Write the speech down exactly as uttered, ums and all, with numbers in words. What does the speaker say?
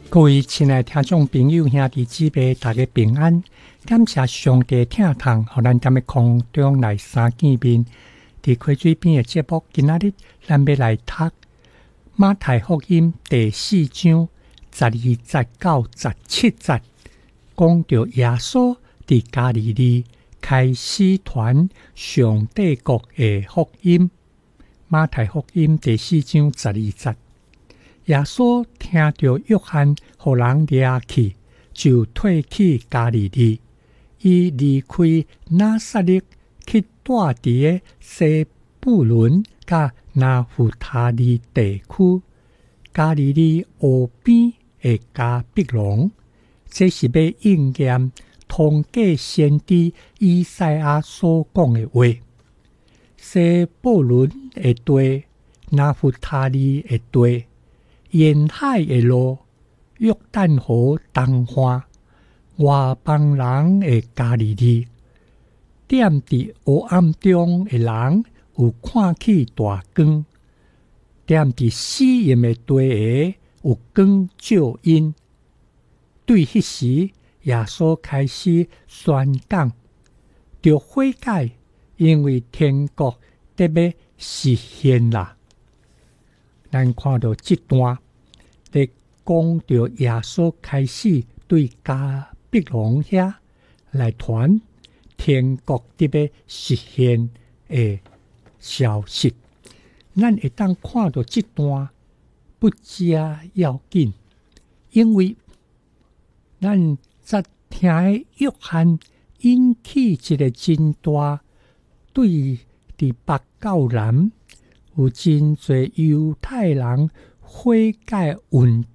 各位亲爱的听众朋友、兄弟姊妹，大家平安！感谢上帝疼痛，互咱踮咧空中来相见面。伫开水边的节目，今仔日咱要来读马太福音第四章十二节到十七节，讲到耶稣伫加利利开始传上帝国的福音。马太福音第四章十二节。耶稣听到约翰互人抓去，就退去加利利。伊离开拿撒勒，去住伫个西布伦甲拿弗他利地区。加利利湖边的加必隆，这是要应验通过先知以赛亚所讲的话。西布伦的地，拿弗他利的地。沿海的路，约旦河东岸，外邦人的加利利，踮伫黑暗中的人有看见大光，踮伫死荫的地下有光照因。对迄时，耶稣开始宣讲，着悔改，因为天国得要实现啦。咱看到这段，在讲到耶稣开始对加必隆遐来传天国得要实现的消息。咱会当看到这段不加要紧，因为咱则听的约翰引起一个真大对伫北教南。有真侪犹太人悔改运